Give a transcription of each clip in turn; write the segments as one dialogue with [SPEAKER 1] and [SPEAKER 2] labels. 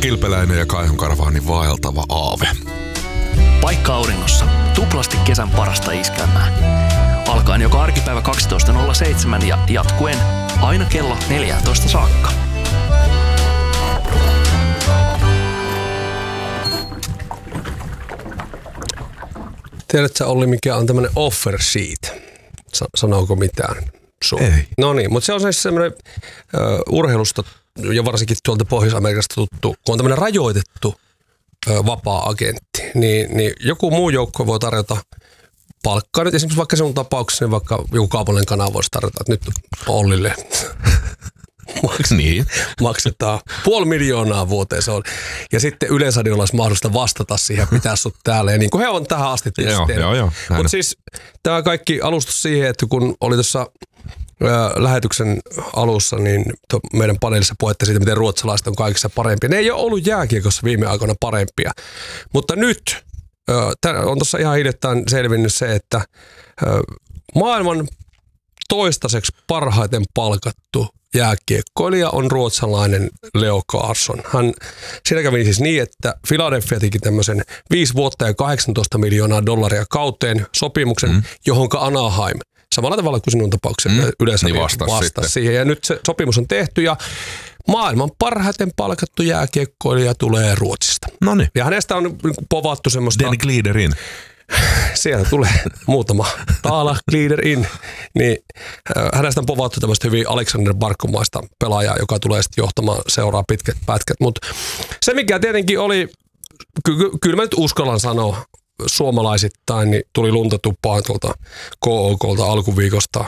[SPEAKER 1] Kilpeläinen ja Kaihon Karvaanin vaeltava aave.
[SPEAKER 2] Paikka auringossa. Tuplasti kesän parasta iskelmää. Alkaen joka arkipäivä 12.07 ja jatkuen aina kello 14 saakka.
[SPEAKER 3] Tiedätkö, Olli, mikä on tämmöinen offer sheet? Sanooko mitään?
[SPEAKER 1] Ei.
[SPEAKER 3] No niin, mutta se on siis semmoinen urheilusta ja varsinkin tuolta Pohjois-Amerikasta tuttu, kun on tämmöinen rajoitettu vapaa-agentti, niin joku muu joukko voi tarjota palkkaa. Nyt esimerkiksi vaikka sinun tapauksessa, niin vaikka joku kaupallinen kanava voisi tarjota, että nyt Ollille maksetaan 500 000 vuoteen se on. Ja sitten Yleisradiolla olisi mahdollista vastata siihen, pitää sut täällä. Ja niin kuin he on tähän asti tietysti.
[SPEAKER 1] Joo.
[SPEAKER 3] Mutta siis tämä kaikki alustus siihen, että kun oli tuossa lähetyksen alussa, niin meidän paneelissa puhetta siitä, miten ruotsalaiset on kaikissa parempia. Ne ei ole ollut jääkiekossa viime aikoina parempia. Mutta nyt on tuossa ihan hiljattain selvinnyt se, että maailman toistaiseksi parhaiten palkattu jääkiekkoilija on ruotsalainen Leo Carlsson. Siinä kävi siis niin, että Philadelphia teki tämmöisen 5 vuotta ja $18 miljoonaa kauteen sopimuksen, johonka Anaheim samalla tavalla kuin sinun tapauksessa yleensä
[SPEAKER 1] niin
[SPEAKER 3] vastasi siihen. Ja nyt se sopimus on tehty ja maailman parhaiten palkattu jääkiekkoilija tulee Ruotsista.
[SPEAKER 1] Noniin.
[SPEAKER 3] Ja hänestä on povattu semmoista...
[SPEAKER 1] Den Gliderin.
[SPEAKER 3] Sieltä tulee muutama taala glider in. Niin, hänestä on povattu tämmöistä hyvin Alexander Barkomaista pelaajaa, joka tulee sitten johtamaan seuraa pitkät pätkät. Mutta se mikä tietenkin oli, kyllä mä nyt uskallan sanoa suomalaisittain, niin tuli lunta tuppaan tuolta KOK:lta alkuviikosta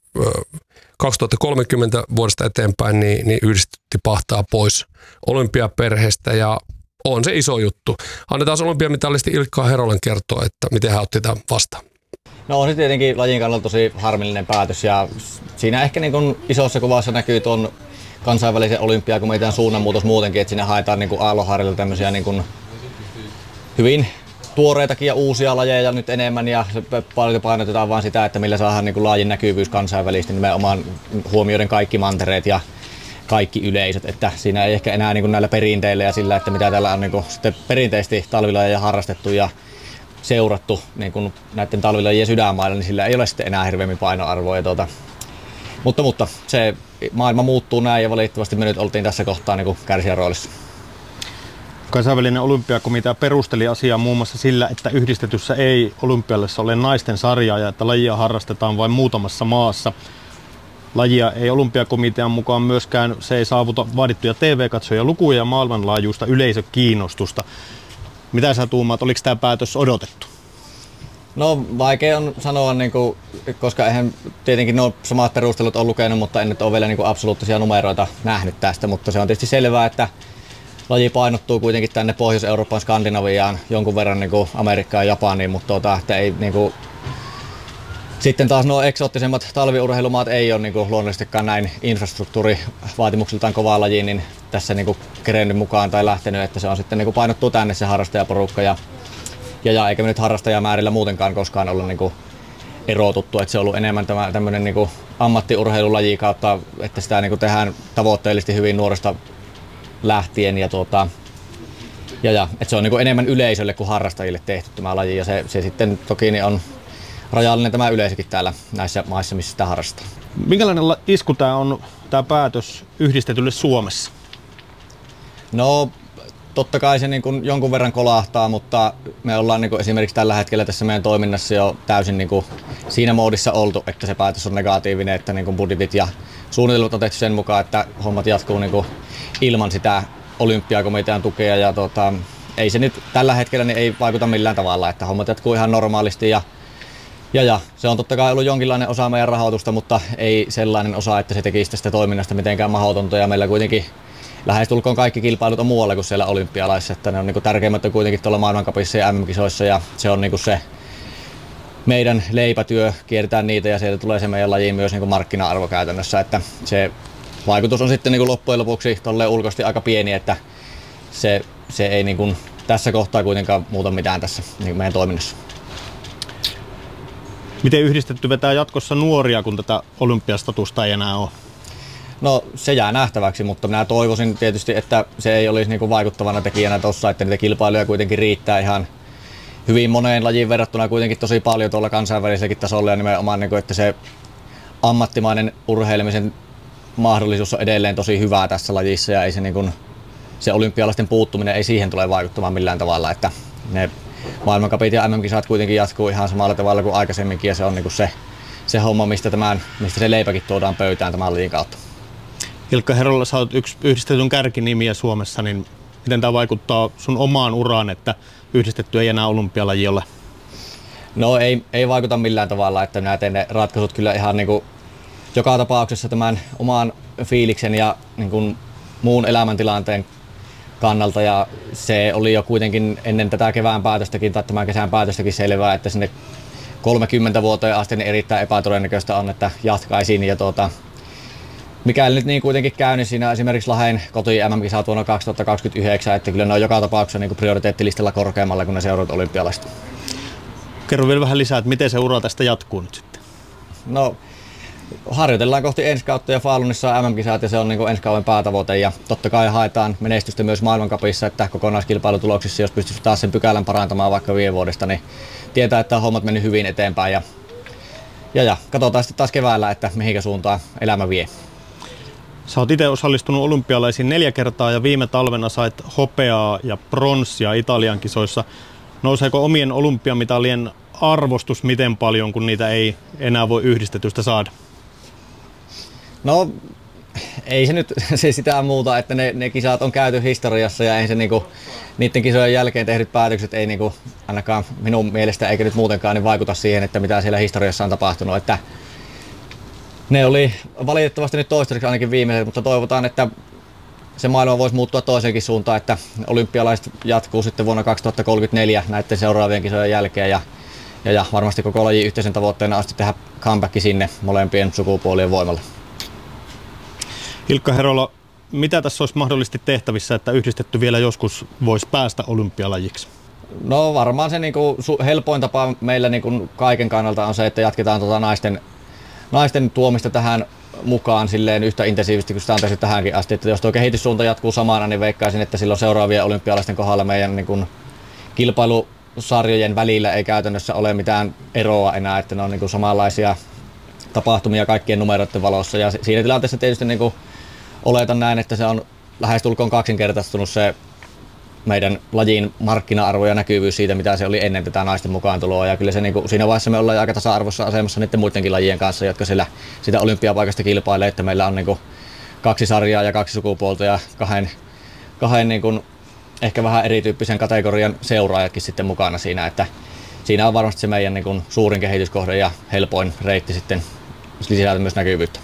[SPEAKER 3] 2030 vuodesta eteenpäin, niin yhdistetty pahtaa pois olympiaperheestä ja on se iso juttu. Annetaan olympiamitalisti Ilkka Herolen kertoa, että miten hän otti tämän vastaan.
[SPEAKER 4] No on se tietenkin lajin kannalta tosi harmillinen päätös ja siinä ehkä niin kuin isossa kuvassa näkyy tuon kansainvälisen olympiakomitean suunnanmuutos muutenkin, että siinä haetaan niin kuin aallonharjalla tämmöisiä niin kuin hyvin tuoreitakin ja uusia lajeja nyt enemmän ja paljon painotetaan vaan sitä, että millä saadaan niin kuin lajin näkyvyys kansainvälisesti nimenomaan huomioiden kaikki mantereet ja kaikki yleisöt, että siinä ei ehkä enää niin kuin näillä perinteillä ja sillä, että mitä täällä on niin kuin sitten perinteisesti talvilajeja harrastettu ja seurattu niin kuin näiden talvilajien sydänmailla, niin sillä ei ole sitten enää hirveämmin painoarvoa. Mutta se maailma muuttuu näin ja valitettavasti me nyt oltiin tässä kohtaa niin kuin kärsijän roolissa.
[SPEAKER 5] Kansainvälinen olympiakomitea perusteli asiaa muun muassa sillä, että yhdistetyssä ei olympialaisessa ole naisten sarjaa ja että lajia harrastetaan vain muutamassa maassa. Lajia ei olympiakomitean mukaan myöskään, se ei saavuta vaadittuja TV-katsoja lukuja ja maailmanlaajuista yleisökiinnostusta. Mitä sä tuumaat, oliko tämä päätös odotettu?
[SPEAKER 4] No vaikea on sanoa, niin kuin, koska eihän tietenkin nuo samat perustelut on lukenut, mutta en nyt ole vielä niin kuin absoluuttisia numeroita nähnyt tästä, mutta se on tietysti selvää, että laji painottuu kuitenkin tänne Pohjois-Euroopan, Skandinaviaan, jonkun verran niin kuin Amerikkaan ja Japaniin, mutta että ei niin kuin, sitten taas nuo eksoottisemmat talviurheilumaat ei ole niin kuin luonnollisestikaan näin infrastruktuurivaatimuksiltaan kovaa lajiin, niin tässä niin kuin kerennyt mukaan tai lähtenyt, että se on sitten niin kuin painottuu tänne se harrastajaporukka ja eikä me nyt harrastajamäärillä muutenkaan koskaan ollut niin kuin erotuttu, että se on ollut enemmän tämmöinen niin kuin ammattiurheilulaji kautta, että sitä niin kuin tehdään tavoitteellisesti hyvin nuoresta lähtien ja että se on niin kuin enemmän yleisölle kuin harrastajille tehty tämä laji ja se sitten toki niin on rajallinen tämä yleisökin täällä näissä maissa, missä sitä harrastaa.
[SPEAKER 5] Minkälainen isku tämä on, tämä päätös yhdistetylle Suomessa?
[SPEAKER 4] No totta kai se niin kuin jonkun verran kolahtaa, mutta me ollaan niin kuin esimerkiksi tällä hetkellä tässä meidän toiminnassa jo täysin niin kuin siinä moodissa oltu, että se päätös on negatiivinen, että niin kuin budjetit ja suunnitelmat on tehty sen mukaan, että hommat jatkuu niin kuin ilman sitä olympiakomitean tukea ja ei se nyt tällä hetkellä niin ei vaikuta millään tavalla, että hommat jatkuu ihan normaalisti ja se on totta kai ollut jonkinlainen osa meidän rahoitusta, mutta ei sellainen osa, että se tekisi tästä toiminnasta mitenkään mahdotonta ja meillä kuitenkin lähestulkoon kaikki kilpailut on muualla kuin siellä olympialaisissa, että ne on niin kuin tärkeimmät on kuitenkin tuolla maailmancupissa ja MM-kisoissa ja se on niin kuin se meidän leipätyö, kierretään niitä ja sieltä tulee se meidän lajiin myös niin kuin markkina-arvo käytännössä, että se vaikutus on sitten niin kuin loppujen lopuksi tolleen ulkoisesti aika pieni, että se ei niin kuin tässä kohtaa kuitenkaan muuta mitään tässä niin meidän toiminnassa.
[SPEAKER 5] Miten yhdistetty vetää jatkossa nuoria, kun tätä olympiastatusta ei enää ole?
[SPEAKER 4] No se jää nähtäväksi, mutta minä toivoisin tietysti, että se ei olisi niinku vaikuttavana tekijänä tuossa, että niitä kilpailuja kuitenkin riittää ihan hyvin moneen lajiin verrattuna kuitenkin tosi paljon tuolla kansainväliselläkin tasolla ja nimenomaan, niinku, että se ammattimainen urheilemisen mahdollisuus on edelleen tosi hyvää tässä lajissa ja ei se, niinku, se olympialaisten puuttuminen ei siihen tule vaikuttamaan millään tavalla, että ne maailmancupit ja MM-kisat kuitenkin jatkuu ihan samalla tavalla kuin aikaisemminkin ja se on niinku se homma, mistä se leipäkin tuodaan pöytään tämän lajin kautta.
[SPEAKER 5] Ilkka Herola, sä oot yksi yhdistetyn kärkinimiä Suomessa, niin miten tämä vaikuttaa sun omaan uraan, että yhdistetty ei enää olympialaji ole?
[SPEAKER 4] No ei vaikuta millään tavalla, että minä teen ne ratkaisut kyllä ihan niin kuin joka tapauksessa tämän oman fiiliksen ja niin kuin muun elämäntilanteen kannalta ja se oli jo kuitenkin ennen tätä kevään päätöstäkin tai tämän kesän päätöstäkin selvää, että sinne 30 vuoteen asti niin erittäin epätodennäköistä on, että jatkaisin ja mikäli nyt niin kuitenkin käy, niin siinä esimerkiksi Lahden koti-MM-kisat vuonna 2029, että kyllä ne on joka tapauksessa niin kuin prioriteettilistalla korkeammalla kuin ne seuraavat olympialaiset.
[SPEAKER 5] Kerro vielä vähän lisää, että miten se ura tästä jatkuu nyt sitten?
[SPEAKER 4] No, harjoitellaan kohti ensi kautta ja Falunissa on MM-kisat ja se on niin kuin ensi kauden päätavoite ja totta kai haetaan menestystä myös maailmancupissa, että kokonaiskilpailutuloksissa, jos pystyisi taas sen pykälän parantamaan vaikka viime vuodesta, niin tietää, että on hommat mennyt hyvin eteenpäin ja katsotaan sitten taas keväällä, että mihinkä suuntaan elämä vie.
[SPEAKER 5] Sä oot itse osallistunut olympialaisiin 4 kertaa ja viime talvena sait hopeaa ja pronssia Italian kisoissa. Nouseeko omien olympiamitalien arvostus miten paljon, kun niitä ei enää voi yhdistetystä saada?
[SPEAKER 4] No ei se nyt se sitä muuta, että ne kisat on käyty historiassa ja ei se niinku, niiden kisojen jälkeen tehdyt päätökset ei niinku, ainakaan minun mielestä eikä nyt muutenkaan niin vaikuta siihen, että mitä siellä historiassa on tapahtunut. Että ne oli valitettavasti nyt toistaiseksi ainakin viimeiset, mutta toivotaan, että se maailma voisi muuttua toiseenkin suuntaan, että olympialaiset jatkuu sitten vuonna 2034 näiden seuraavien kisojen jälkeen ja varmasti koko lajin yhteisen tavoitteena asti tehdä comeback sinne molempien sukupuolien voimalla.
[SPEAKER 5] Ilkka Herola, mitä tässä olisi mahdollisesti tehtävissä, että yhdistetty vielä joskus voisi päästä olympialajiksi?
[SPEAKER 4] No varmaan se niinku helpoin tapa meillä niinku kaiken kannalta on se, että jatketaan naisten tuomista tähän mukaan silleen yhtä intensiivisesti kuin sitä on tehty tähänkin asti. Että jos tuo kehityssuunta jatkuu samana, niin veikkaisin, että silloin seuraavien olympialaisten kohdalla meidän niin kilpailusarjojen välillä ei käytännössä ole mitään eroa enää, että ne on niin samanlaisia tapahtumia kaikkien numeroiden valossa. Ja siinä tilanteessa tietysti niin oletan näin, että se on lähestulkoon kaksinkertaistunut se meidän lajin markkina-arvo ja näkyvyys siitä, mitä se oli ennen tätä naisten mukaantuloa. Ja kyllä se, niin kuin, siinä vaiheessa me ollaan aika tasa-arvoisessa asemassa niiden muidenkin lajien kanssa, jotka siellä sitä olympiapaikasta kilpailee, että meillä on niin kuin 2 sarjaa ja 2 sukupuolta ja kahden niin kuin, ehkä vähän erityyppisen kategorian seuraajatkin sitten mukana siinä. Että siinä on varmasti se meidän niin kuin, suurin kehityskohde ja helpoin reitti sitten lisätä myös näkyvyyttä.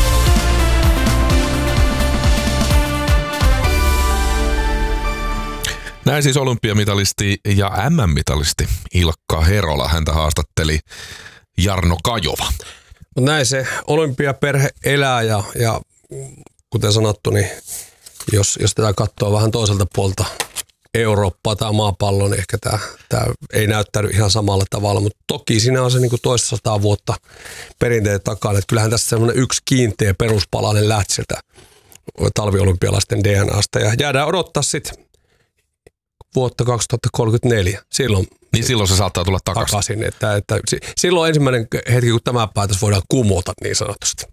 [SPEAKER 1] Näin siis olympiamitalisti ja MM-mitalisti Ilkka Herola. Häntä haastatteli Jarno Kajova.
[SPEAKER 3] Näin se olympiaperhe elää ja kuten sanottu, niin jos tätä katsoo vähän toiselta puolta Eurooppaa tai maapalloa, niin ehkä tämä ei näyttänyt ihan samalla tavalla, mutta toki siinä on se niin kuin toista 100 vuotta perinteet takana. Että kyllähän tässä semmoinen yksi kiinteä peruspalanen lähti sieltä talviolympialaisten DNAsta ja jäädään odottaa sitten vuotta 2034. Silloin
[SPEAKER 1] se saattaa tulla takaisin.
[SPEAKER 3] Että silloin ensimmäinen hetki, kun tämä päätös voidaan kumota niin sanotusti.